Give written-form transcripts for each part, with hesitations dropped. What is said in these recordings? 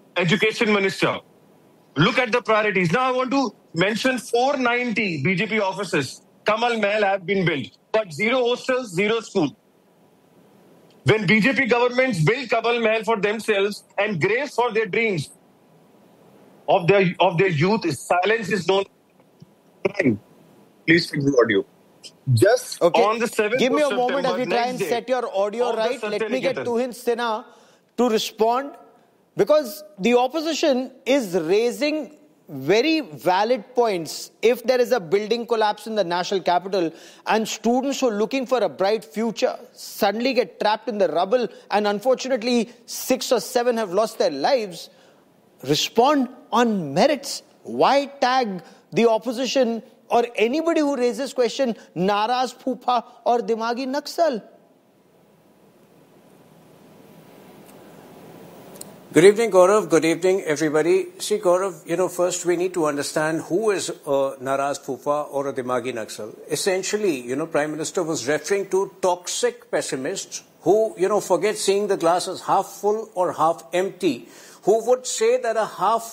Education Minister. Look at the priorities. Now I want to mention 490 BJP offices. Kamal Mahal have been built, but zero hostels, zero school. When BJP governments build Kamal Mahal for themselves and graves for their dreams of their youth, silence is known. Please fix the audio. Just on the 7th Give me of a moment as we try and set your audio right. Let me get Tuhin Sinha to respond, because the opposition is raising very valid points. If there is a building collapse in the national capital and students who are looking for a bright future suddenly get trapped in the rubble and unfortunately 6 or 7 have lost their lives, respond on merits. Why tag the opposition or anybody who raises question Naraz Phupa or Dimagi Naxal? Good evening, Gaurav. Good evening, everybody. See, Gaurav, first we need to understand who is Naraz Phupa or a Dimagi Naxal. Essentially, Prime Minister was referring to toxic pessimists who, forget seeing the glass as half full or half empty, who would say that a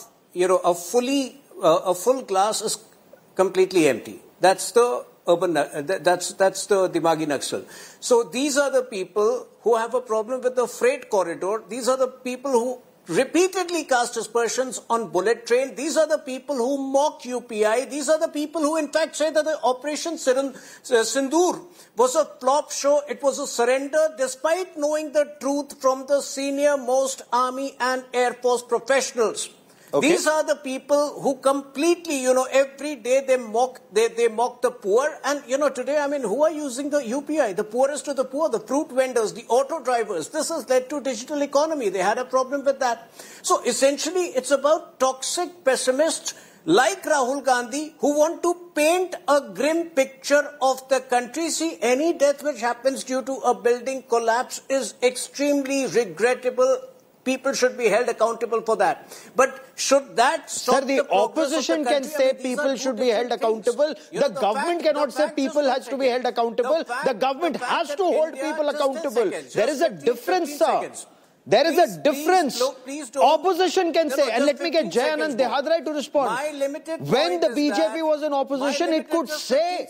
full glass is completely empty. That's the that's the Dimagi Naxal. So these are the people who have a problem with the freight corridor. These are the people who repeatedly cast aspersions on bullet train. These are the people who mock UPI. These are the people who in fact say that the Operation Sindoor was a flop show. It was a surrender despite knowing the truth from the senior most army and air force professionals. Okay. These are the people who completely, every day they mock the poor. And, today, who are using the UPI? The poorest of the poor, the fruit vendors, the auto drivers. This has led to digital economy. They had a problem with that. So, essentially, it's about toxic pessimists like Rahul Gandhi who want to paint a grim picture of the country. See, any death which happens due to a building collapse is extremely regrettable. People should be held accountable for that. But should that stop the opposition can say people should be held accountable. The government cannot say people has to be held accountable. The government has to hold people accountable. There is a difference, sir. There is a difference. Opposition can say, and let me get Jay Anand Dehadrai to respond. When the BJP was in opposition, it could say,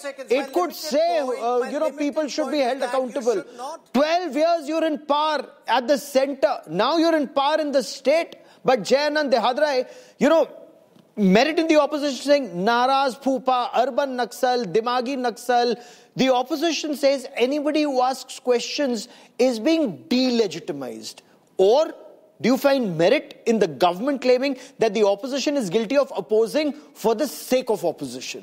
people should be held accountable. 12 years you're in power at the center. Now you're in power in the state. But Jay Anand Dehadrai, merit in the opposition saying Naraz Phupa, Urban Naxal, Dimagi Naxal. The opposition says anybody who asks questions is being delegitimized. Or do you find merit in the government claiming that the opposition is guilty of opposing for the sake of opposition?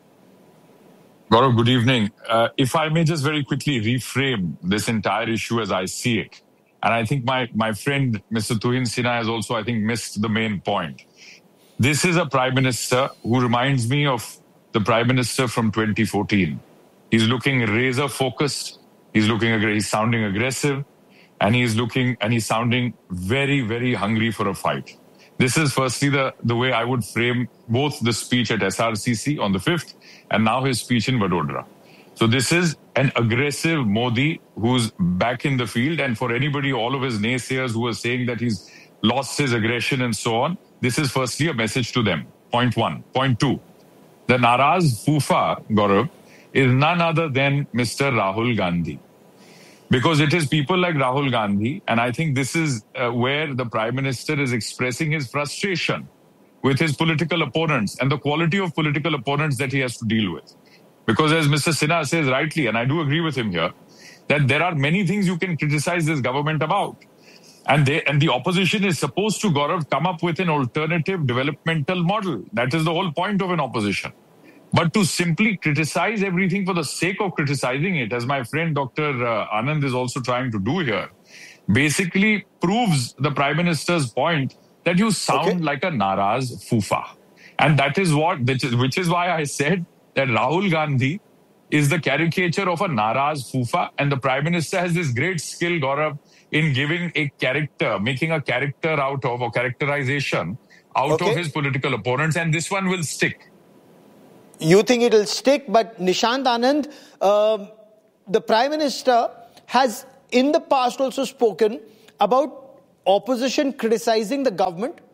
Gaurav, good evening. If I may just very quickly reframe this entire issue as I see it. And I think my friend, Mr. Tuhin Sinha, has also, I think, missed the main point. This is a Prime Minister who reminds me of the Prime Minister from 2014. He's looking razor focused. He's sounding aggressive. And he's sounding very, very hungry for a fight. This is firstly the way I would frame both the speech at SRCC on the 5th and now his speech in Vadodara. So this is an aggressive Modi who's back in the field. And for anybody, all of his naysayers who are saying that he's lost his aggression and so on, this is firstly a message to them. Point one. Point two, the Naraz Phupa, Gaurav, is none other than Mr. Rahul Gandhi. Because it is people like Rahul Gandhi, and I think this is where the Prime Minister is expressing his frustration with his political opponents and the quality of political opponents that he has to deal with. Because as Mr. Sinha says rightly, and I do agree with him here, that there are many things you can criticize this government about. And the opposition is supposed to, Gaurav, come up with an alternative developmental model. That is the whole point of an opposition. But to simply criticize everything for the sake of criticizing it, as my friend Dr. Anand is also trying to do here, basically proves the Prime Minister's point that you sound like a Naraz Phupa. And that is which is why I said that Rahul Gandhi is the caricature of a Naraz Phupa, and the Prime Minister has this great skill, Gaurav, in giving a character, making a character out of, or characterization out of his political opponents, and this one will stick. You think it will stick, but Nishant Anand, the Prime Minister has in the past also spoken about opposition criticizing the government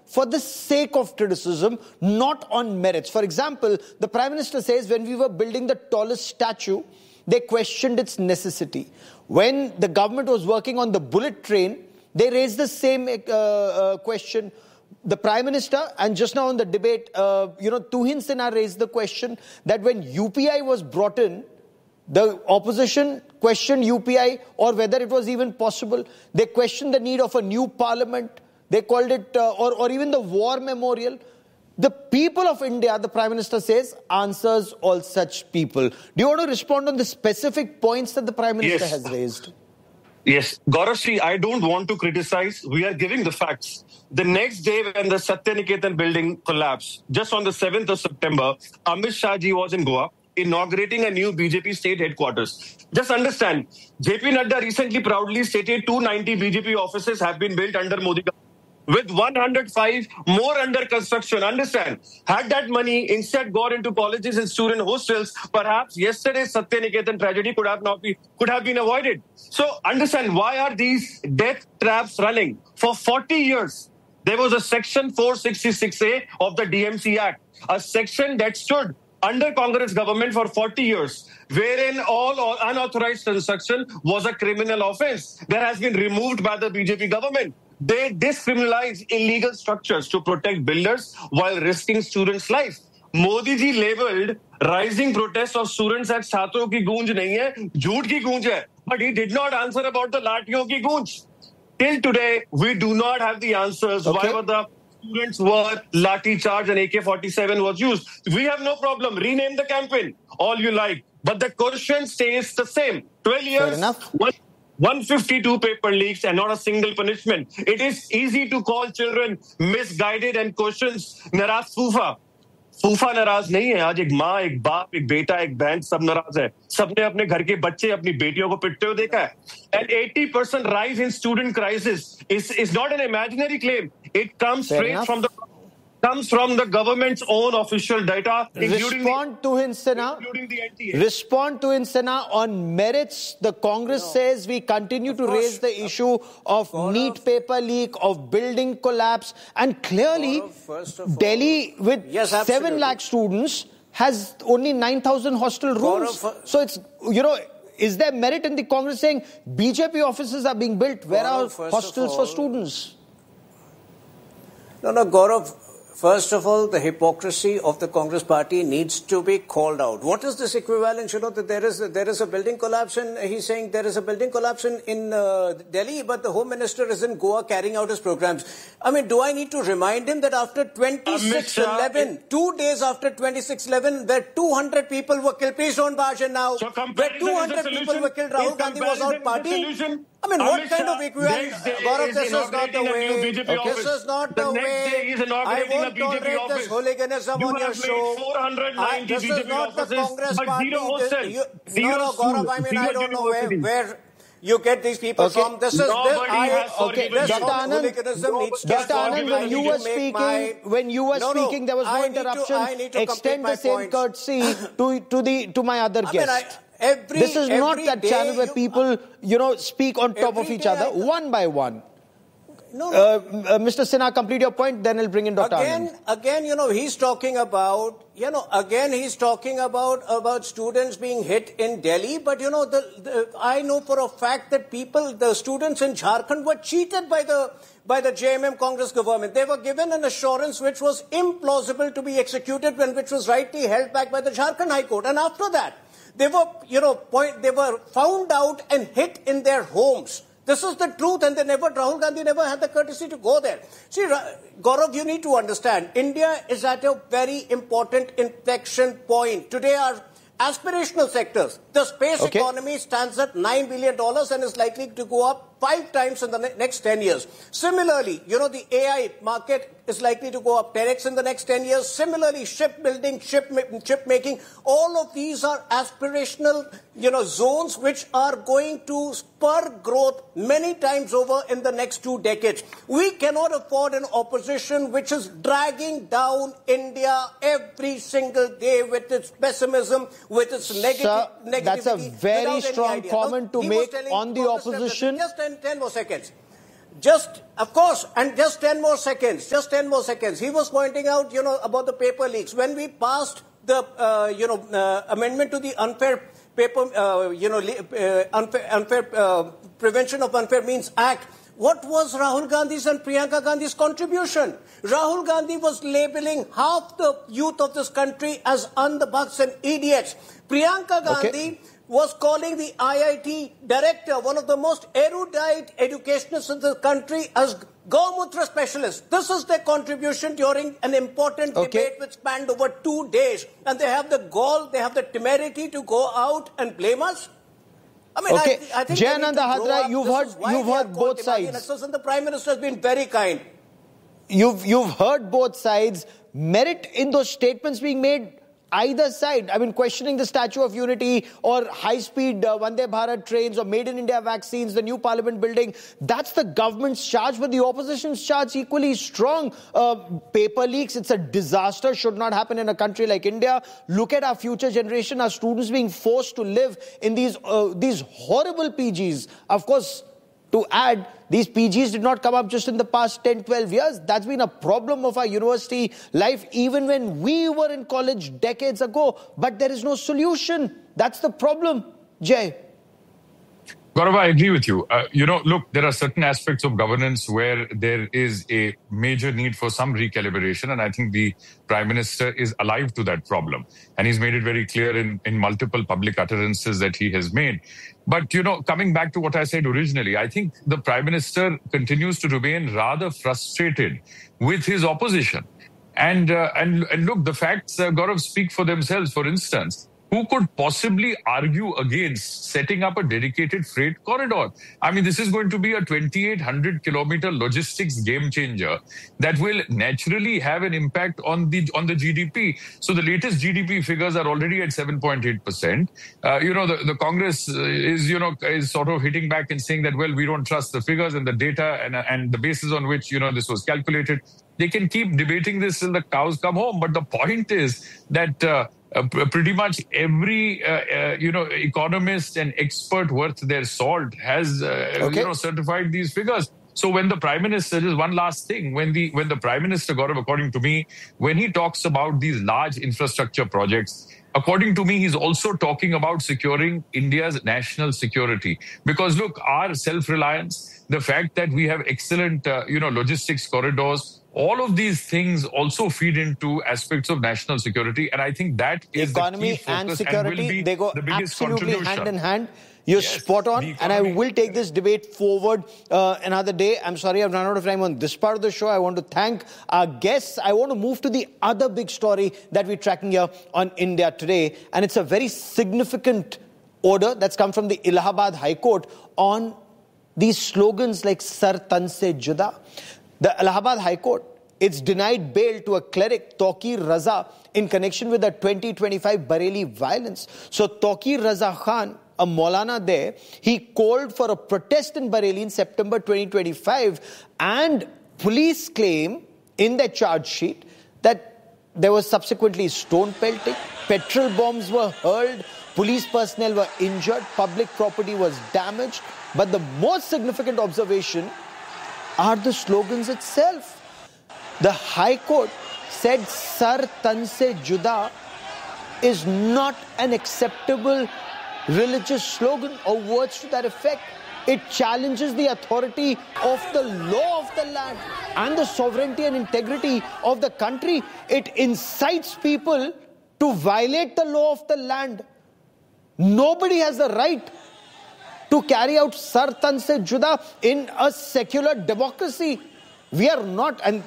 for the sake of criticism, not on merits. For example, the Prime Minister says when we were building the tallest statue, they questioned its necessity. When the government was working on the bullet train, they raised the same question. The Prime Minister, and just now in the debate, Tuhin Sinha raised the question that when UPI was brought in, the opposition questioned UPI or whether it was even possible. They questioned the need of a new parliament. They called it, or even the war memorial. The people of India, the Prime Minister says, answers all such people. Do you want to respond on the specific points that the Prime Minister has raised? Yes. Gaurav, I don't want to criticize. We are giving the facts. The next day when the Satya Niketan building collapsed, just on the 7th of September, Amit Shah ji was in Goa, inaugurating a new BJP state headquarters. Just understand, JP Nadda recently proudly stated 290 BJP offices have been built under Modi government, with 105 more under construction. Understand, had that money instead gone into colleges and student hostels, perhaps yesterday's Satya Niketan tragedy could have been avoided. So understand, why are these death traps running? For 40 years, there was a section 466A of the DMC Act, a section that stood under Congress government for 40 years, wherein all unauthorized construction was a criminal offense that has been removed by the BJP government. They discriminalize illegal structures to protect builders while risking students' life. Modi ji labeled rising protests of students as छात्रों की गूंज नहीं है, झूठ की गूंज है. But he did not answer about the लाठियों की गूंज. Till today, we do not have the answers. Okay. Why were the students were lathi charge and AK-47 was used? We have no problem. Rename the campaign. All you like. But the question stays the same. 12 years. Fair enough. 152 paper leaks and not a single punishment. It is easy to call children misguided and questions naraz Fufa. फूफा नाराज नहीं है. आज एक माँ, एक बाप, एक बेटा, एक बहन, सब नाराज है. सबने अपने घर के बच्चे अपनी बेटियों को पिटते हुए देखा है. And 80% rise in student crisis is not an imaginary claim. It comes straight from the government's own official data, Respond to Hinsena. Respond to Hinsena on merits. The Congress says we continue to raise the issue of NEET paper leak, of building collapse, and clearly Delhi with 7 lakh students has only 9,000 hostel rooms. So it's, is there merit in the Congress saying BJP offices are being built? Where are hostels for students? No, Gaurav. First of all, the hypocrisy of the Congress party needs to be called out. What is this equivalence? That there is a building collapse, and he's saying there is a building collapse in Delhi, but the Home Minister is in Goa carrying out his programs. I mean, do I need to remind him that after 26/11, 2 days after 26/11, where 200 people were killed? Please don't barge in now. So where 200 people were killed, Rahul Gandhi was out partying. I mean, what kind of equivalence? Gaurav, this is not the way. This is not the way. I won't tolerate this hooliganism on your show. This is not the Congress party. No, Gaurav, I mean, I don't know where you get these people from. This is Dr. Anand, when you were speaking, there was no interruption. Extend the same courtesy to my other guest. This is not that channel where people, speak on top of each other, one by one. Mr. Sinha, complete your point, then I'll bring in Dr. Anand. Again, he's talking about, about students being hit in Delhi, but, I know for a fact that the students in Jharkhand were cheated by the JMM Congress government. They were given an assurance which was implausible to be executed and which was rightly held back by the Jharkhand High Court. And after that, they were, they were found out and hit in their homes. This is the truth, and Rahul Gandhi never had the courtesy to go there. See, Gaurav, you need to understand, India is at a very important inflection point. Today, our aspirational sectors, the space economy stands at $9 billion and is likely to go up 5 times in the next 10 years. Similarly, the AI market is likely to go up 10x in the next 10 years. Similarly, shipbuilding, ship making, all of these are aspirational, zones which are going to spur growth many times over in the next 2 decades. We cannot afford an opposition which is dragging down India every single day with its pessimism, with its negativity. That's a very strong comment to make on the opposition. Just 10 more seconds. Of course, and just 10 more seconds. He was pointing out, about the paper leaks. When we passed the, amendment to the unfair Prevention of Unfair Means Act, what was Rahul Gandhi's and Priyanka Gandhi's contribution? Rahul Gandhi was labeling half the youth of this country as undebuggs and idiots. Priyanka Gandhi was calling the IIT director, one of the most erudite educationists in the country, as Gaumutra specialist. This is their contribution during an important debate which spanned over 2 days. And they have the gall, they have the temerity to go out and blame us? I mean, I think Jayananda Hadra, you've heard both sides. And the Prime Minister has been very kind. You've heard both sides. Merit in those statements being made either side. I mean, questioning the Statue of Unity or high-speed Vande Bharat trains or Made in India vaccines, the new Parliament building. That's the government's charge, but the opposition's charge equally strong. Paper leaks, it's a disaster, should not happen in a country like India. Look at our future generation, our students being forced to live in these horrible PGs. Of course, to add, these PGs did not come up just in the past 10, 12 years. That's been a problem of our university life even when we were in college decades ago. But there is no solution. That's the problem, Jay. Gaurav, I agree with you. Look, there are certain aspects of governance where there is a major need for some recalibration. And I think the Prime Minister is alive to that problem. And he's made it very clear in multiple public utterances that he has made. But, coming back to what I said originally, I think the Prime Minister continues to remain rather frustrated with his opposition. And look, the facts, Gaurav, speak for themselves. For instance, who could possibly argue against setting up a dedicated freight corridor? I mean, this is going to be a 2,800 kilometer logistics game changer that will naturally have an impact on the GDP. So the latest GDP figures are already at 7.8%. The Congress is sort of hitting back and saying that, well, we don't trust the figures and the data and the basis on which, this was calculated. They can keep debating this till the cows come home. But the point is that pretty much every, economist and expert worth their salt has, certified these figures. So when the Prime Minister, just one last thing, when the Prime Minister, Gaurav, according to me, when he talks about these large infrastructure projects, according to me, he's also talking about securing India's national security. Because look, our self-reliance, the fact that we have excellent, logistics corridors, all of these things also feed into aspects of national security. And I think that is economy the key focus and security, and will be they go the biggest absolutely contribution. hand in hand. You're spot on. And I will take this debate forward another day. I'm sorry I've run out of time on this part of the show. I want to thank our guests. I want to move to the other big story that we're tracking here on India Today. And it's a very significant order that's come from the Allahabad High Court on these slogans like Sar Tan Se Juda. The Allahabad High Court, it's denied bail to a cleric, Tauqir Raza, in connection with the 2025 Bareilly violence. So Tauqir Raza Khan, a Maulana there, he called for a protest in Bareilly in September 2025, and police claim in their charge sheet that there was subsequently stone pelting, petrol bombs were hurled, police personnel were injured, public property was damaged. But the most significant observation are the slogans itself. The High Court said Sar Tan Se Juda is not an acceptable religious slogan or words to that effect. It challenges the authority of the law of the land and the sovereignty and integrity of the country. It incites people to violate the law of the land. Nobody has the right to carry out Sar Tan Se Juda in a secular democracy. We are not, and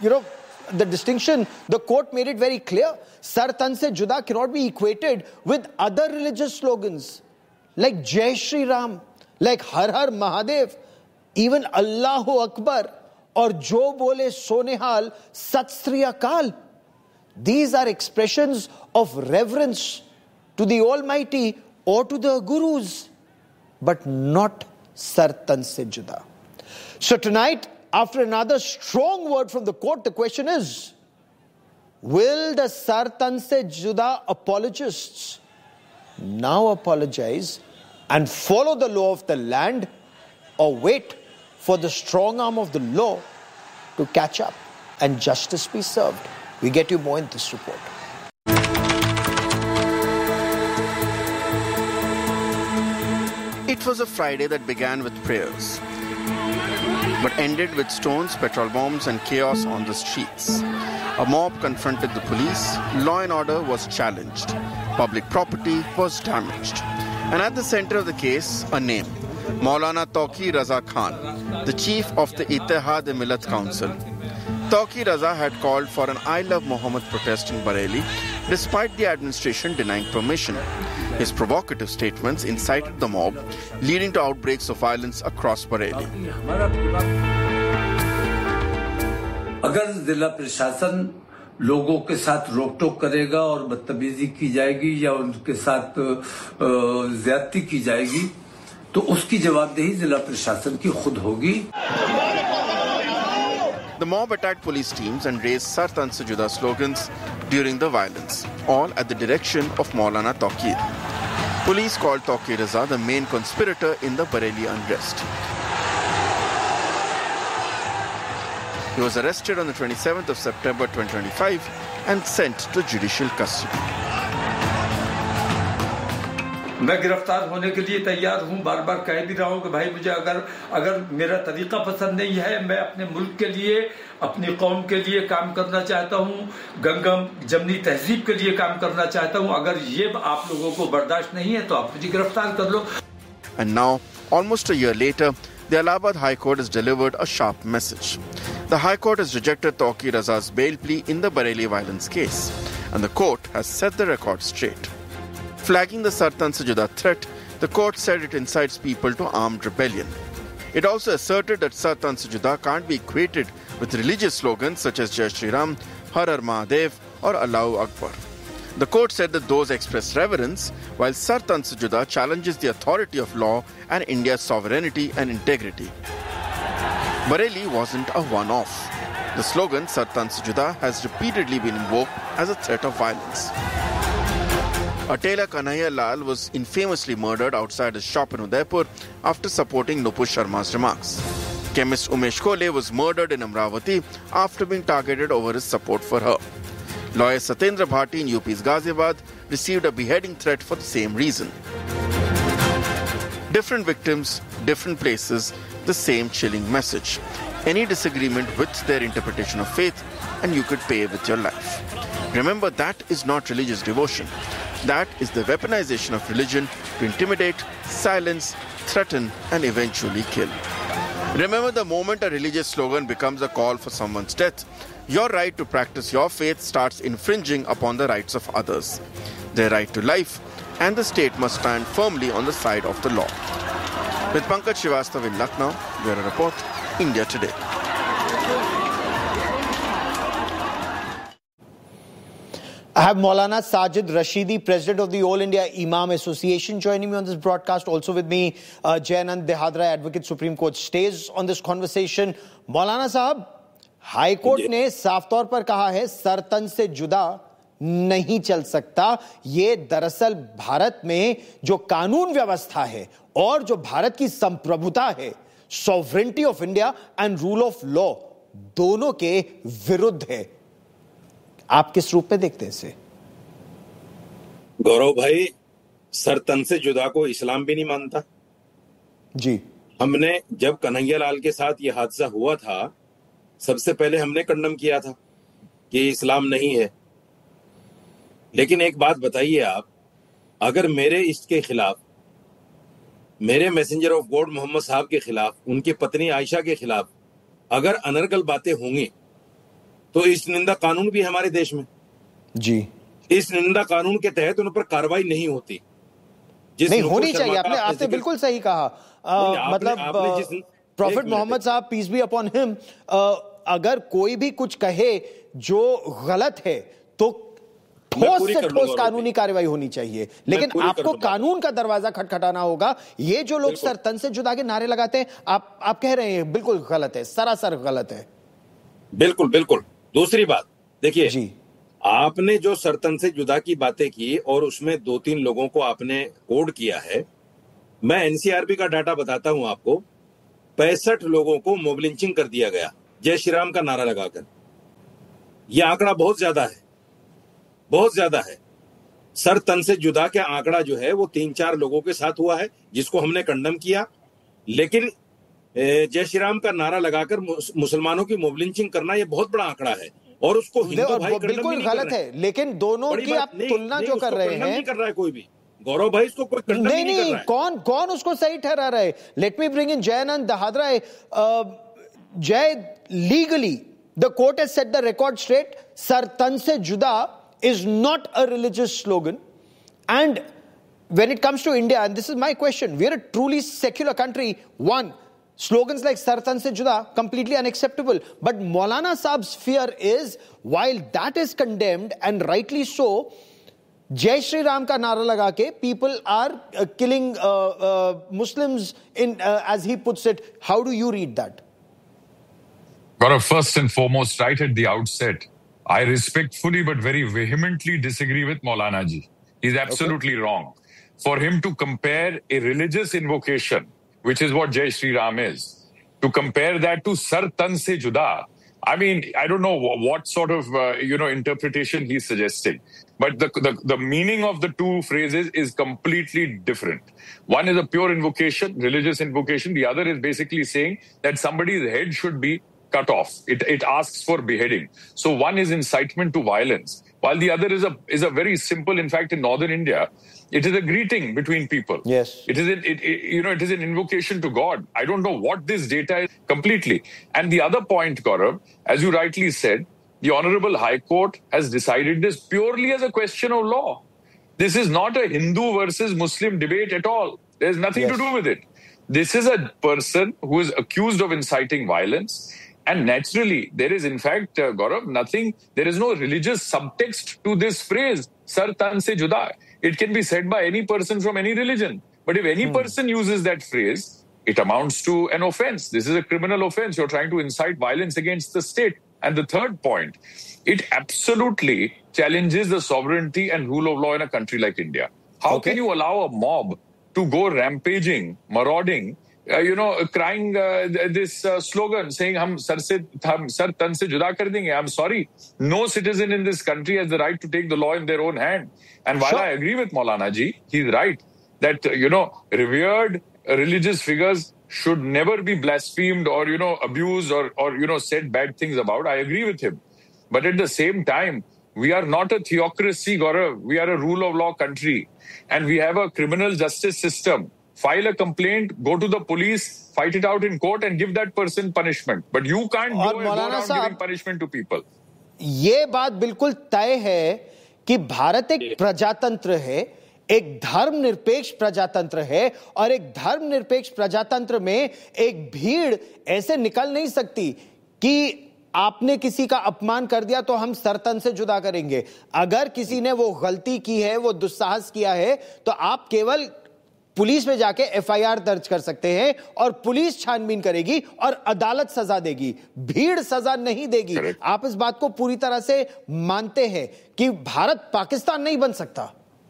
the distinction, the court made it very clear. Sar Tan Se Juda cannot be equated with other religious slogans like Jai Shri Ram, like Har Har Mahadev, even Allahu Akbar, or Jo Bole Sonehal Sat Sri Akal. These are expressions of reverence to the Almighty or to the Gurus, but not Sar Tan Se Juda. So tonight, after another strong word from the court, the question is, will the Sar Tan Se Juda apologists now apologize and follow the law of the land, or wait for the strong arm of the law to catch up and justice be served. We get you more in this report. It was a Friday that began with prayers, but ended with stones, petrol bombs and chaos on the streets. A mob confronted the police, law and order was challenged, public property was damaged. And at the center of the case, a name, Maulana Tauqir Raza Khan, the chief of the Ittehad-e-Millat Council. Tauqir Raza had called for an I Love Muhammad protest in Bareilly, despite the administration denying permission. His provocative statements incited the mob, leading to outbreaks of violence across Bareilly. अगर जिला प्रशासन लोगों के साथ रोक-टोक करेगा और बदतमीजी की जाएगी या उनके साथ ज्यादती की जाएगी, तो उसकी जवाबदेही जिला प्रशासन की खुद होगी. The mob attacked police teams and raised Sar Tan Se Juda slogans during the violence, all at the direction of Maulana Tauqir. Police called Tauqir Raza the main conspirator in the Bareilly unrest. He was arrested on the 27th of September 2025 and sent to judicial custody. मैं गिरफ्तार होने के लिए तैयार हूं. बार बार कह भी रहा हूं कि भाई मुझे अगर मेरा तरीका पसंद नहीं है, मैं अपने मुल्क के लिए, अपनी कौम के लिए काम करना चाहता हूं, गंगम जमनी तहजीब के लिए काम करना चाहता हूं. अगर ये आप लोगों को बर्दाश्त नहीं है तो आप मुझे गिरफ्तार कर लो. And now, almost a year later, the Allahabad High Court has delivered a sharp message. The High Court has rejected Tauqir Raza's bail plea in the Bareilly violence case, and the court has set the record straight. Flagging the Sar Tan Se Juda threat, the court said it incites people to armed rebellion. It also asserted that Sar Tan Se Juda can't be equated with religious slogans such as Jai Shri Ram, Har Har Mahadev or Allahu Akbar. The court said that those express reverence, while Sar Tan Se Juda challenges the authority of law and India's sovereignty and integrity. Bareilly wasn't a one-off. The slogan Sar Tan Se Juda has repeatedly been invoked as a threat of violence. A tailor Kanhaiya Lal was infamously murdered outside his shop in Udaipur after supporting Nupur Sharma's remarks. Chemist Umesh Kole was murdered in Amravati after being targeted over his support for her. Lawyer Satyendra Bhati in UP's Ghaziabad received a beheading threat for the same reason. Different victims, different places, the same chilling message. Any disagreement with their interpretation of faith and you could pay with your life. Remember, that is not religious devotion. That is the weaponization of religion to intimidate, silence, threaten, and eventually kill. Remember, the moment a religious slogan becomes a call for someone's death, your right to practice your faith starts infringing upon the rights of others, their right to life, and the state must stand firmly on the side of the law. With Pankaj Srivastav in Lucknow, Bureau Report, India Today. I have Maulana Sajid Rashidi, President of the All India Imam Association, joining me on this broadcast. Also with me, Jayanand Dehadra, Advocate Supreme Court, stays on this conversation. Maulana Sahab, High Court ने साफ तौर पर कहा है sir तन से जुदा नहीं चल सकता. ये दरअसल भारत में जो कानून व्यवस्था है और जो भारत की संप्रभुता है, sovereignty of India and rule of law, दोनों के विरुद्ध है. आप किस रूप में देखते हैं इसे? गौरव भाई, सर तन से जुदा को इस्लाम भी नहीं मानता जी. हमने जब कन्हैया लाल के साथ ये हादसा हुआ था, सबसे पहले हमने कंडम किया था कि इस्लाम नहीं है. लेकिन एक बात बताइए आप, अगर मेरे इश्क के खिलाफ, मेरे मैसेंजर ऑफ गॉड मोहम्मद साहब के खिलाफ, उनकी पत्नी आयशा के खिलाफ अगर अनर्गल बातें होंगी, तो इस निंदा कानून भी हमारे देश में जी, इस निंदा कानून के तहत उन पर कार्रवाई नहीं होती. नहीं होनी चाहिए. आपने बिल्कुल सही कहा. मतलब प्रॉफेट मोहम्मद साहब, पीस बी अपॉन हिम, अगर कोई भी कुछ कहे जो गलत है तो ठोस से ठोस कानूनी कार्रवाई होनी चाहिए. लेकिन आपको कानून का दरवाजा खटखटाना होगा. ये जो लोग सर तन से जुदा के नारे लगाते हैं, आप कह रहे हैं बिल्कुल गलत है, सरासर गलत है. बिल्कुल बिल्कुल. दूसरी बात देखिए, आपने जो सरतन से जुदा की बातें की और उसमें 2-3 लोगों को आपने कोड किया है. मैं एनसीआरबी का डाटा बताता हूं आपको. 65 लोगों को मोब लिंचिंग कर दिया गया जय श्री राम का नारा लगाकर। यह आंकड़ा बहुत ज्यादा है, बहुत ज्यादा है। सर तन से जुदा का आंकड़ा जो है वो 3-4 लोगों के साथ हुआ है, जिसको हमने कंडम किया। लेकिन जय श्री राम का नारा लगाकर मुसलमानों की मोब लिंचिंग करना ये बहुत बड़ा आंकड़ा है, और उसको हिंदू भाई बिल्कुल गलत है। लेकिन दोनों की आप तुलना जो कर रहे हैं, नहीं कर रहा है कोई भी। गौरव भाई, इसको कोई कंडम नहीं कर रहा है। कौन उसको सही ठहरा रहा है? Let me bring in Jayanand दहादरा। जय, legally the court has set the record straight. Sir तन से जुदा is not a religious slogan, and when it comes to India, and this is my question, we are a truly secular country. One, slogans like Sar Tan Se Juda, completely unacceptable. But Maulana Saab's fear is, while that is condemned, and rightly so, Jai Shri Ram ka nara laga ke people are killing Muslims in, as he puts it. How do you read that? Gaurav, first and foremost, right at the outset, I respectfully but very vehemently disagree with Maulana ji. He's absolutely wrong. For him to compare a religious invocation, which is what Jai Shri Ram is, to compare that to Sar Tan Se Juda, I mean, I don't know what sort of interpretation he's suggesting. But the meaning of the two phrases is completely different. One is a pure invocation, religious invocation. The other is basically saying that somebody's head should be cut off. It asks for beheading. So one is incitement to violence, while the other is a very simple. In fact, in northern India, it is a greeting between people. Yes, it is an invocation to God. I don't know what this data is completely. And the other point, Gaurav, as you rightly said, the Honorable High Court has decided this purely as a question of law. This is not a Hindu versus Muslim debate at all. There's nothing to do with it. This is a person who is accused of inciting violence. And naturally, there is, in fact, Gaurav, nothing, there is no religious subtext to this phrase, Sar Tan Se Juda. It can be said by any person from any religion. But if any person uses that phrase, it amounts to an offense. This is a criminal offense. You're trying to incite violence against the state. And the third point, it absolutely challenges the sovereignty and rule of law in a country like India. How can you allow a mob to go rampaging, marauding, crying this slogan saying hum sar tan se juda kar denge? I'm sorry, no citizen in this country has the right to take the law in their own hand. And while I agree with Maulana ji, he's right that revered religious figures should never be blasphemed or abused or said bad things about. I agree with him, but at the same time, we are not a theocracy, Gaurav. We are a rule of law country, and we have a criminal justice system. File a complaint, go to the police, fight it out in court and give that person punishment. But you can't go around giving punishment to people. ये बात बिल्कुल तय है कि भारत एक प्रजातंत्र है, एक धर्मनिरपेक्ष प्रजातंत्र है, और एक धर्मनिरपेक्ष प्रजातंत्र में एक भीड़ ऐसे निकल नहीं सकती कि आपने किसी का अपमान कर दिया तो हम सर तन से जुदा करेंगे। अगर किसी ने वो गलती की है, वो दुस्साहस किया है, तो आप केवल पुलिस में जाके एफआईआर दर्ज कर सकते हैं और पुलिस छानबीन करेगी और अदालत सजा देगी, भीड़ सजा नहीं देगी। आप इस बात को पूरी तरह से मानते हैं कि भारत पाकिस्तान नहीं बन सकता?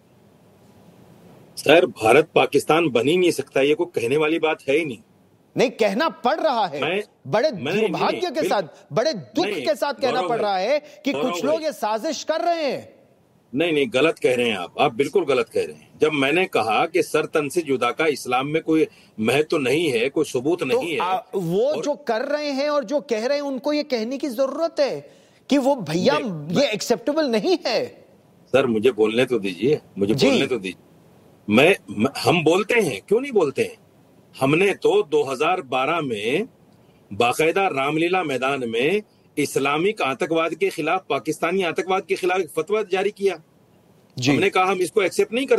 सर, भारत पाकिस्तान बन ही नहीं सकता, ये कोई कहने वाली बात है ही नहीं। नहीं, कहना पड़ रहा है, बड़े दुर्भाग्य के साथ, बड़े दुख के साथ कहना पड़ रहा है कि कुछ लोग ये साजिश कर रहे हैं। नहीं, गलत कह रहे हैं आप बिल्कुल गलत कह रहे हैं। जब मैंने कहा कि सर तन से जुदा का इस्लाम में कोई महत्व नहीं है, कोई सबूत नहीं है, वो जो कर रहे हैं और जो कह रहे हैं उनको ये कहने की जरूरत है कि वो भैया ये एक्सेप्टेबल नहीं है। सर, मुझे बोलने तो दीजिए, बोलने तो दीजिए। हम बोलते हैं, क्यों नहीं बोलते हैं? हमने तो 2012 में बाकायदा रामलीला मैदान में इस्लामिक आतंकवाद के खिलाफ, पाकिस्तानी आतंकवाद के खिलाफ एक फतवा जारी किया। हमने कहा हम इसको एक्सेप्ट नहीं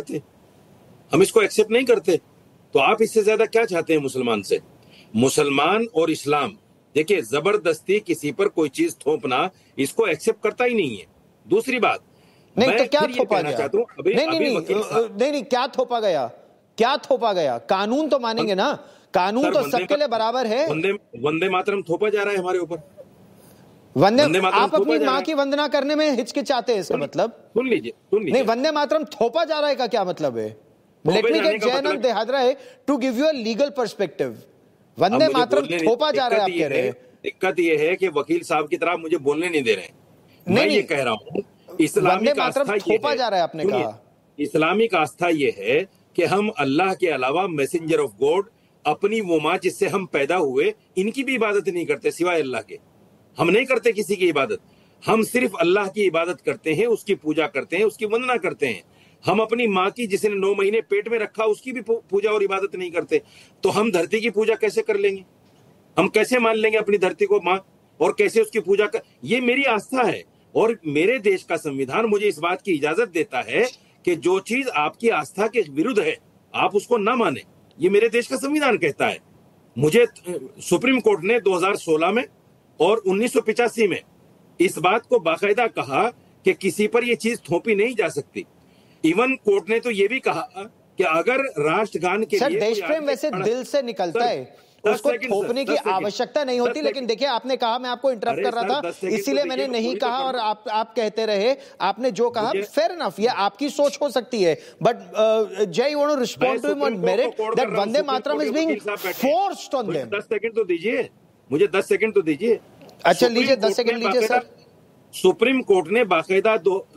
करते। तो आप इससे ज्यादा क्या चाहते हैं मुसलमान से? मुसलमान और इस्लाम, देखिए, जबरदस्ती किसी पर कोई चीज थोपना, इसको एक्सेप्ट करता ही नहीं है। दूसरी बात, नहीं तो क्या थोपा गया? नहीं, क्या थोपा गया? कानून तो मानेंगे ना, कानून तो सबके लिए बराबर है। वंदे मातरम थोपा जा रहा है हमारे ऊपर। आप अपनी माँ की वंदना करने में हिचकिचाते हैं, इसका मतलब? सुन लीजिए। नहीं, वंदे मातरम थोपा जा रहा है का क्या मतलब है? Let me gate Jayanand दहादरा to give you a legal perspective. Vande Mataram थोपा जा रहा है, आप कह रहे हैं। दिक्कत ये है कि वकील साहब की तरह मुझे बोलने नहीं दे रहे हैं। मैं ये कह रहा हूँ इस्लामिक आस्था थोपा जा रहा है, आपने कहा इस्लामिक आस्था ये है कि हम अल्लाह के अलावा मैसेंजर ऑफ गॉड, अपनी वो माँ जिससे हम पैदा हुए, इनकी भी इबादत नहीं करते सिवाय अल्लाह के। हम नहीं करते किसी की इबादत, हम सिर्फ अल्लाह की इबादत करते हैं, उसकी पूजा करते हैं, उसकी वंदना करते हैं। हम अपनी माँ की, जिसने 9 महीने पेट में रखा, उसकी भी पूजा और इबादत नहीं करते। तो हम धरती की पूजा कैसे कर लेंगे? हम कैसे मान लेंगे अपनी धरती को माँ, और कैसे उसकी पूजा कर? ये मेरी आस्था है, और मेरे देश का संविधान मुझे इस बात की इजाजत देता है कि जो चीज आपकी आस्था के विरुद्ध है आप उसको ना माने। ये मेरे देश का संविधान कहता है। मुझे सुप्रीम कोर्ट ने 2016 में और 1985 में इस बात को बाकायदा कहा कि किसी पर ये चीज थोपी नहीं जा सकती। इवन कोर्ट ने तो ये भी कहा कि अगर राष्ट्रगान के लिए देश प्रेम वैसे दिल से निकलता है, उसको थोपने की आवश्यकता नहीं होती। लेकिन देखिए, आपने कहा, मैं आपको इंटरप्ट कर रहा था इसीलिए मैंने नहीं कहा, और आप कहते रहे, आपने जो कहा फेयर इनफ, ये आपकी सोच हो सकती है, बट जय, you want to respond to him on merit that Vande Mataram is being forced on them. 10 second तो दीजिए मुझे, 10 सेकंड तो दीजिए। अच्छा लीजिए, 10 सेकंड लीजिए सर। सुप्रीम कोर्ट ने बाकायदा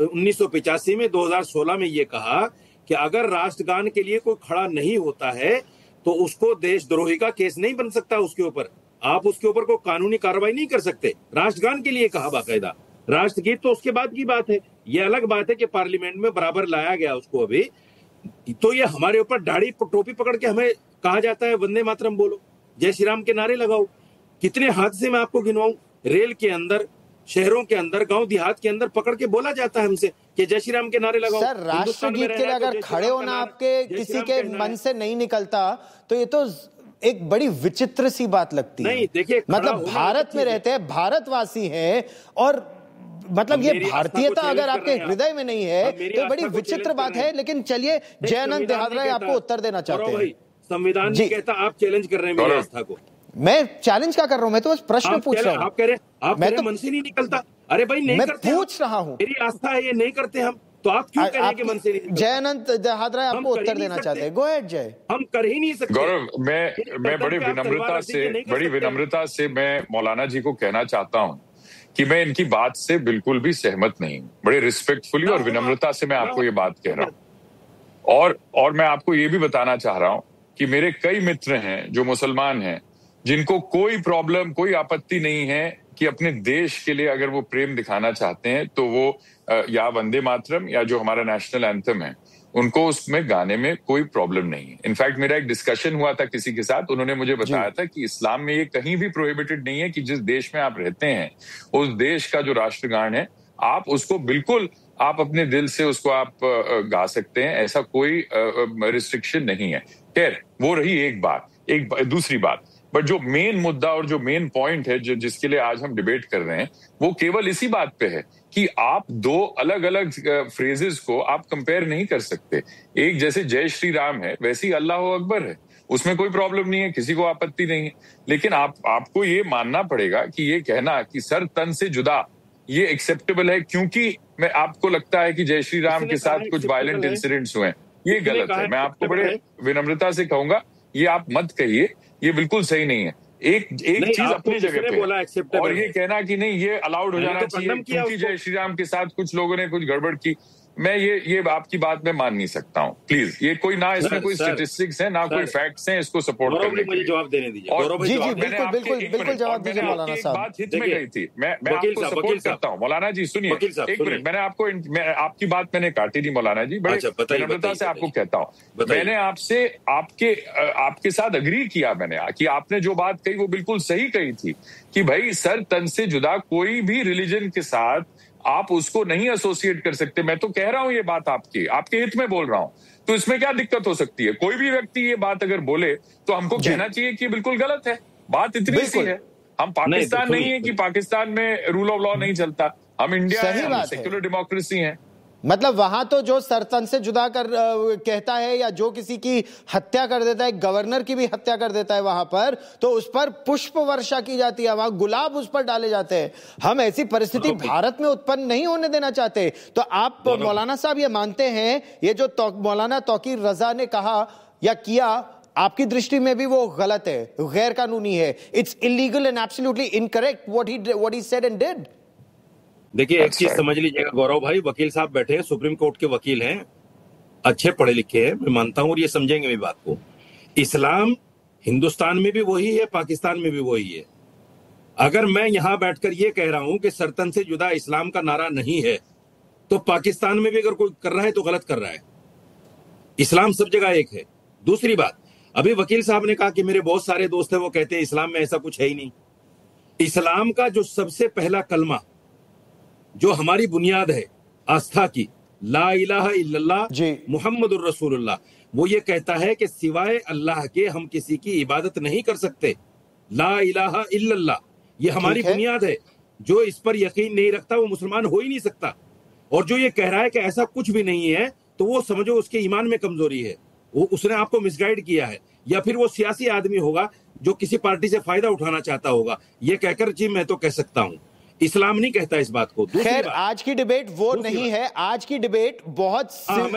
1985 में, 2016 में ये कहा कि अगर राष्ट्रगान के लिए कोई खड़ा नहीं होता है तो उसको देशद्रोही का केस नहीं बन सकता। उसके ऊपर आप उसके ऊपर कोई कानूनी कार्रवाई नहीं कर सकते। राष्ट्रगान के लिए कहा बाकायदा। राष्ट्रगीत तो उसके बाद की बात है। ये अलग बात है कि पार्लियामेंट में बराबर लाया गया उसको अभी, तो ये हमारे ऊपर दाढ़ी टोपी पकड़ के हमें कहा जाता है वंदे मातरम बोलो, जय श्री राम के नारे लगाओ। कितने हादसे में आपको गिनवाऊं, रेल के अंदर, शहरों के अंदर, गांव देहात के अंदर पकड़ के बोला जाता है हमसे कि जय श्री राम के नारे लगाओ। सर, राष्ट्रगीत के लिए अगर खड़े होना आपके किसी के मन से नहीं निकलता तो ये तो एक बड़ी विचित्र सी बात लगती है। नहीं देखिए, मतलब भारत में रहते हैं, भारतवासी हैं, और मतलब ये भारतीयता अगर आपके हृदय में नहीं है तो बड़ी विचित्र बात है। लेकिन चलिए, जयानंद देहादराय आपको उत्तर देना चाहते हैं। संविधान जी कहता, आप चैलेंज कर रहे हैं मेरी आस्था को। मैं चैलेंज क्या कर रहा हूं, मैं तो बस प्रश्न पूछ रहा हूं। आप कह रहे हैं मन से नहीं निकलता। अरे भाई, नहीं करते, मैं पूछ रहा हूं। मेरी आस्था है, ये नहीं करते हम, तो आप क्यों कह रहे हैं कि मन से नहीं? जयानंद देहादराय आपको उत्तर देना चाहते हैं। गो अहेड जय। हम कर ही नहीं सकते। गौरव, मैं बड़ी विनम्रता से मैं मौलाना जी को कहना चाहता हूं कि मैं इनकी बात से बिल्कुल भी सहमत नहीं हूं। बड़े रिस्पेक्टफुली और विनम्रता से मैं आपको ये बात कह रहा हूं। और मैं आपको ये भी बताना चाह रहा हूं कि मेरे कई मित्र हैं जो मुसलमान हैं, जिनको कोई प्रॉब्लम, कोई आपत्ति नहीं है कि अपने देश के लिए अगर वो प्रेम दिखाना चाहते हैं तो वो या वंदे मातरम या जो हमारा नेशनल एंथम है, उनको उसमें गाने में कोई प्रॉब्लम नहीं है। इनफैक्ट मेरा एक डिस्कशन हुआ था किसी के साथ, उन्होंने मुझे बताया था कि इस्लाम में ये कहीं भी प्रोहिबिटेड नहीं है कि जिस देश में आप रहते हैं उस देश का जो राष्ट्रगान है आप उसको बिल्कुल, आप अपने दिल से उसको आप गा सकते हैं, ऐसा कोई रिस्ट्रिक्शन नहीं है। खैर, वो रही एक बात। दूसरी बात, बट जो मेन मुद्दा और जो मेन पॉइंट है जिसके लिए आज हम डिबेट कर रहे हैं, वो केवल इसी बात पे है कि आप दो अलग अलग फ्रेजेस को आप कंपेयर नहीं कर सकते। एक जैसे जय श्री राम है, वैसे ही अल्लाह अकबर है, उसमें कोई प्रॉब्लम नहीं है, किसी को आपत्ति नहीं है। लेकिन आपको ये मानना पड़ेगा कि ये कहना कि सर तन से जुदा, ये एक्सेप्टेबल है क्योंकि मैं आपको लगता है कि जय श्री राम के साथ कुछ वायलेंट इंसिडेंट्स हुए हैं, ये गलत है। मैं आपको बड़े विनम्रता से कहूंगा, ये आप मत कहिए, ये बिल्कुल सही नहीं है। एक चीज अपनी जगह पे, और ये कहना कि नहीं ये अलाउड हो जाना चाहिए क्योंकि जय श्री राम के साथ कुछ लोगों ने कुछ गड़बड़ की, मैं ये आपकी बात में मान नहीं सकता हूँ। प्लीज, ये कोई ना, इसमें कोई स्टैटिस्टिक्स है ना कोई फैक्ट्स हैं इसको सपोर्ट करने के लिए। जवाब देने दीजिए। जी बिल्कुल जवाब दीजिए मौलाना साहब। बात हित में गई थी, मैं आपको सपोर्ट करता हूँ। मौलाना जी सुनिए एक मिनट, मैंने आपकी बात मैंने काटी नहीं मौलाना जी, बड़े विनम्रता से आपको कहता हूँ, मैंने आपसे आपके साथ अग्री किया मैंने कि आपने जो बात कही वो बिल्कुल सही कही थी कि भाई सर तन से जुदा कोई भी रिलीजन के साथ आप उसको नहीं एसोसिएट कर सकते। मैं तो कह रहा हूं ये बात आपके हित में बोल रहा हूं, तो इसमें क्या दिक्कत हो सकती है? कोई भी व्यक्ति ये बात अगर बोले तो हमको कहना चाहिए कि बिल्कुल गलत है। बात इतनी सी है। हम पाकिस्तान नहीं है कि पाकिस्तान में रूल ऑफ लॉ नहीं चलता, हम इंडिया है, सेक्युलर डेमोक्रेसी है। मतलब वहां तो जो सरतन से जुदा कर कहता है या जो किसी की हत्या कर देता है, गवर्नर की भी हत्या कर देता है वहां पर, तो उस पर पुष्प वर्षा की जाती है, वहां गुलाब उस पर डाले जाते हैं। हम ऐसी परिस्थिति भारत में उत्पन्न नहीं होने देना चाहते। तो आप मौलाना साहब ये मानते हैं, ये जो मौलाना तौकीर रजा ने कहा या किया, आपकी दृष्टि में भी वो गलत है, गैर कानूनी है. It's illegal and absolutely incorrect what he said and did. देखिए, एक चीज समझ लीजिएगा गौरव भाई, वकील साहब बैठे हैं, सुप्रीम कोर्ट के वकील हैं, अच्छे पढ़े लिखे हैं, मैं मानता हूं और ये समझेंगे मेरी बात को. इस्लाम हिंदुस्तान में भी वही है, पाकिस्तान में भी वही है. अगर मैं यहां बैठकर ये कह रहा हूं कि सरतन से जुदा इस्लाम का नारा नहीं है, तो पाकिस्तान में भी अगर कोई कर रहा है तो गलत कर रहा है. इस्लाम सब जगह एक है. दूसरी बात, अभी वकील साहब ने कहा कि मेरे बहुत सारे दोस्त हैं, वो कहते हैं इस्लाम में ऐसा कुछ है ही नहीं. इस्लाम का जो सबसे पहला कलमा, जो हमारी बुनियाद है आस्था की, ला इलाहा इल्लल्लाह मुहम्मदुर रसूलुल्लाह, वो ये कहता है कि सिवाय अल्लाह के हम किसी की इबादत नहीं कर सकते. ला इलाहा इल्लल्लाह, ये हमारी बुनियाद है. जो इस पर यकीन नहीं रखता वो मुसलमान हो ही नहीं सकता. और जो ये कह रहा है कि ऐसा कुछ भी नहीं है, तो वो समझो उसके ईमान में कमजोरी है, वो उसने आपको मिसगाइड किया है, या फिर वो सियासी आदमी होगा जो किसी पार्टी से फायदा उठाना चाहता होगा. ये कहकर जी मैं तो कह सकता हूं, इस्लाम नहीं कहता इस बात को. खैर, आज की डिबेट वो नहीं है. आज की डिबेट बहुत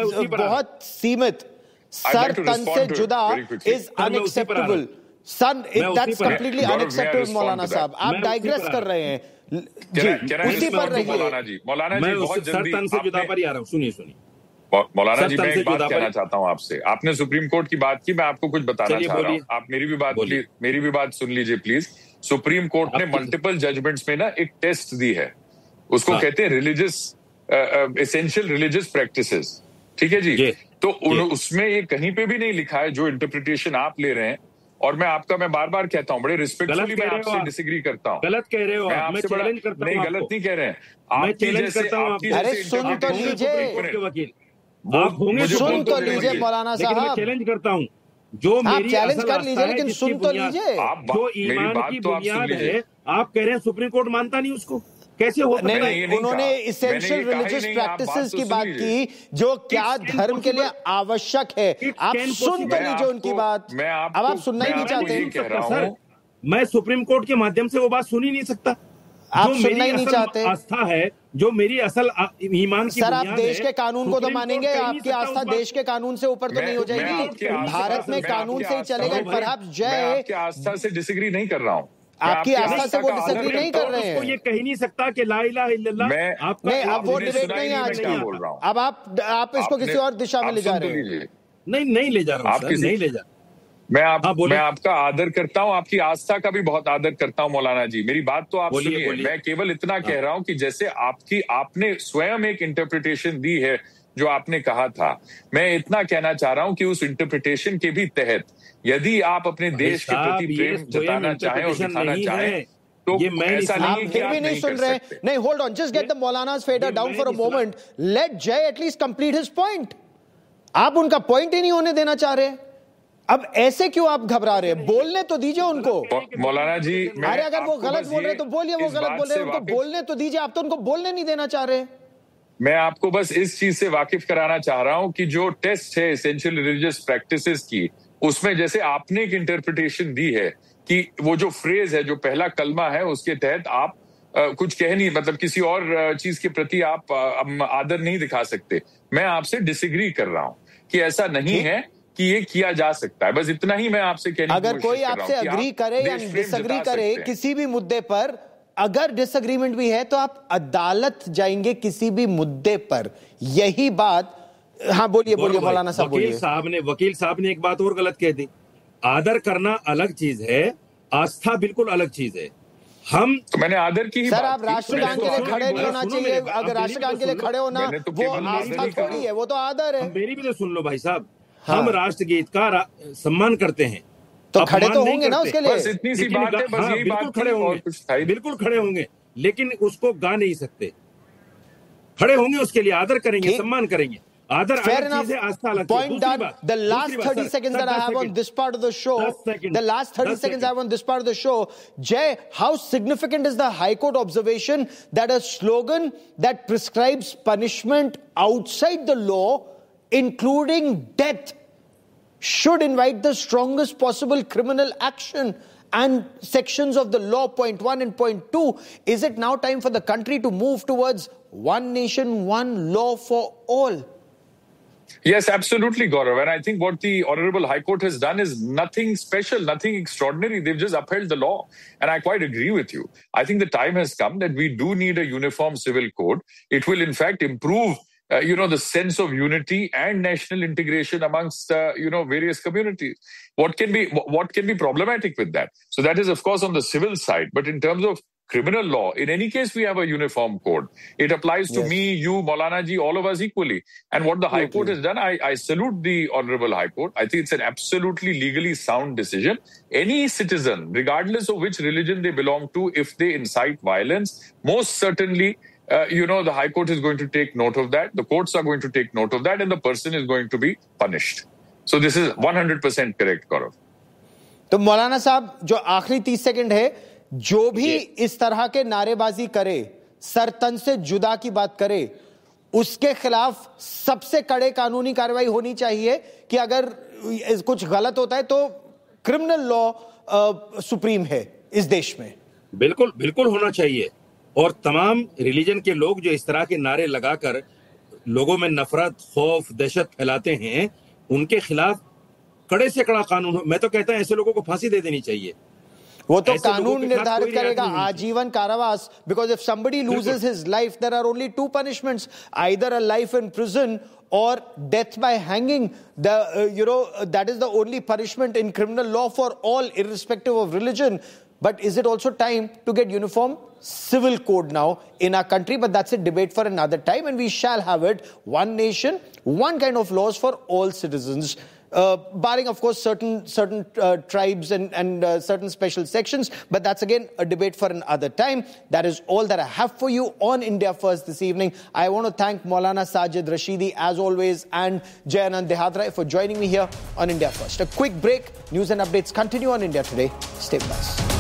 सीमित. सर तन से जुदा is unacceptable. That's completely unacceptable. मौलाना साहब, आप डाइग्रेस कर रहे हैं जी, उसी पर रहिए. मौलाना जी बहुत जल्दी सर तन से जुदा पर ही आ रहा हूं. सुनिए मौलाना जी, मैं एक बात कहना चाहता हूं आपसे. आपने सुप्रीम कोर्ट की बात की, मैं आपको कुछ बताना चाह रहा हूं. आप मेरी भी बात सुन लीजिए प्लीज. सुप्रीम कोर्ट ने मल्टीपल जजमेंट्स में ना एक टेस्ट दी है, उसको कहते हैं रिलीजियस एसेंशियल रिलीजियस प्रैक्टिसेस. ठीक है जी. तो उसमें ये कहीं पे भी नहीं लिखा है जो इंटरप्रिटेशन आप ले रहे हैं. और मैं बार बार कहता हूँ, बड़े रिस्पेक्टफुली मैं आपसे डिसएग्री करता हूँ. गलत कह रहे हो आप. मैं चैलेंज करता हूं. नहीं, गलत नहीं कह रहे हैं आप. मैं चैलेंज करता हूं. अरे सुन तो लीजिए, वकील आप होंगे, सुन तो लीजिए मौलाना साहब. मैं चैलेंज करता हूं, जो मेरी चैलेंज कर लीजिए, लेकिन सुन तो लीजिए. जो ईमान की बुनियाद है, आप कह रहे हैं सुप्रीम कोर्ट मानता नहीं उसको, कैसे हो? नहीं, उन्होंने इसेंशियल रिलीजियस प्रैक्टिसेस की बात की, जो क्या धर्म के लिए आवश्यक है. आप सुन तो लीजिए उनकी बात. अब आप सुनना ही नहीं चाहते. मैं सुप्रीम कोर्ट के माध्यम से वो बात सुन ही नहीं सकता. आप सुनना ही नहीं चाहते. आस्था है, जो मेरी असल ईमान की सर, आप देश के कानून को तो मानेंगे. आपकी आस्था देश के कानून से ऊपर तो नहीं हो जाएगी. भारत में कानून से ही चलेगा. परहैप्स जय, आपकी आस्था से डिसएग्री नहीं कर रहा हूँ. आपकी आस्था से वो डिसएग्री नहीं कर रहे हैं. ये कह ही नहीं सकता कि ला इलाहा इल्लल्लाह. नहीं, अब वो डिबेट नहीं है आज की. अब आप इसको किसी और दिशा में ले जा रहे हैं. नहीं ले जा रहा हूँ, नहीं ले जा. मैं आपका आदर करता हूं, आपकी आस्था का भी बहुत आदर करता हूं मौलाना जी. मेरी बात तो आप सुनिए. मैं केवल इतना कह रहा हूं कि जैसे आपने स्वयं एक इंटरप्रिटेशन दी है जो आपने कहा था, मैं इतना कहना चाह रहा हूं कि उस इंटरप्रिटेशन के भी तहत यदि आप अपने देश के प्रति प्रेम जताना चाहें और दिखाना चाहें, तो ऐसा नहीं है कि आप नहीं सुन रहे. नहीं, hold on, just get the मौलाना's fader down for a moment. Let Jay at least complete his point. आप उनका पॉइंट ही नहीं होने देना चाह रहे. अब ऐसे क्यों आप घबरा रहे हैं? बोलने तो दीजिए उनको. मौलाना जी, अरे अगर वो गलत बोल रहे तो बोलिए, वो गलत बोल रहे हैं, उनको बोलने तो दीजिए. आप तो उनको बोलने नहीं देना चाह रहे. मैं आपको बस इस चीज से वाकिफ कराना चाह रहा हूं कि जो टेस्ट है एसेंशियल रिलीजियस प्रैक्टिसेस की, उसमें जैसे आपने एक इंटरप्रिटेशन दी है कि वो जो फ्रेज है, जो पहला कलमा है, उसके तहत आप कुछ कह नहीं, मतलब किसी और चीज के प्रति आप आदर नहीं दिखा सकते. मैं आपसे डिसएग्री कर रहा हूं कि ऐसा नहीं है कि ये किया जा सकता है. बस इतना ही मैं आपसे कहने की कोशिश कर रहा हूं. अगर कोई आपसे अग्री करे या डिसएग्री करे किसी भी मुद्दे पर, अगर डिसएग्रीमेंट भी है तो आप अदालत जाएंगे किसी भी मुद्दे पर. यही बात. हाँ, बोलिए मौलाना साहब, बोलिए. वकील साहब ने एक बात और गलत कह दी. आदर करना अलग चीज है, आस्था बिल्कुल अलग चीज है. हम तो मैंने आदर की ही सर, आप राष्ट्रगान के लिए खड़े नहीं होना चाहिए. अगर राष्ट्रगान के लिए खड़े होना वो आस्था थोड़ी है, वो तो आदर है. मेरी भी तो सुन लो भाई साहब. हम राष्ट्रगीत का सम्मान करते हैं, तो खड़े तो होंगे ना उसके लिए. बस इतनी सी बात है. बस यही बात खड़े होंगे, बिल्कुल खड़े होंगे, लेकिन उसको गा नहीं सकते. खड़े होंगे, उसके लिए आदर करेंगे, सम्मान करेंगे. Other fair enough. Point done. The last 30 seconds that I have on this part of the show, Jay, how significant is the High Court observation that a slogan that prescribes punishment outside the law, including death, should invite the strongest possible criminal action and sections of the law, point 1 and point 2? Is it now time for the country to move towards one nation, one law for all? Yes, absolutely, Gaurav. And I think what the Honorable High Court has done is nothing special, nothing extraordinary. They've just upheld the law. And I quite agree with you. I think the time has come that we do need a uniform civil code. It will, in fact, improve the sense of unity and national integration amongst, various communities. What can be problematic with that? So that is, of course, on the civil side. But in terms of criminal law, in any case, we have a uniform code. It applies to me, you, Maulana ji, all of us equally. And what the High Court has done, I salute the Honorable High Court. I think it's an absolutely legally sound decision. Any citizen, regardless of which religion they belong to, if they incite violence, most certainly, the High Court is going to take note of that. The courts are going to take note of that, and the person is going to be punished. So this is 100% correct, Gaurav. तो मौलाना साहब जो आखिरी 30 second है, जो भी इस तरह के नारेबाजी करे, सर तन से जुदा की बात करे, उसके खिलाफ सबसे कड़े कानूनी कार्रवाई होनी चाहिए कि अगर कुछ गलत होता है तो क्रिमिनल लॉ सुप्रीम है इस देश में. बिल्कुल बिल्कुल होना चाहिए. और तमाम रिलीजन के लोग जो इस तरह के नारे लगाकर लोगों में नफरत, खौफ, दहशत फैलाते हैं, उनके खिलाफ कड़े से कड़ा कानून. मैं तो कहता हूं ऐसे लोगों को फांसी दे देनी चाहिए. वो तो कानून निर्धारित करेगा आजीवन कारावास. Because if somebody loses his life, there are only to punishments, either a life in prison or death by hanging. That is the only punishment in criminal law for all, irrespective of religion. But is it also time to get uniform civil code now in our country? But that's a debate for another time, and we shall have it. One nation, one kind of laws for all citizens. Barring, of course, certain tribes and certain special sections. But that's, again, a debate for another time. That is all that I have for you on India First this evening. I want to thank Maulana Sajid Rashidi, as always, and Jayanand Dehadra for joining me here on India First. A quick break. News and updates continue on India Today. Stay with us.